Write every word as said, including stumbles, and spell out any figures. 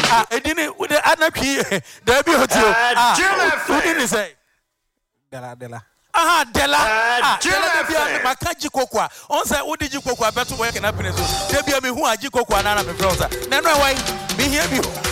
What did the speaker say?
Ah, edini with the anarchy. There be hotel. Ah, who didn't say? Della Della. Aha, Della. Ah, Della be my kaji kokwa. On say, what did you kokwa better work in happiness? There be a me who are jikokwa and I'm a browser. Then why? Me here be.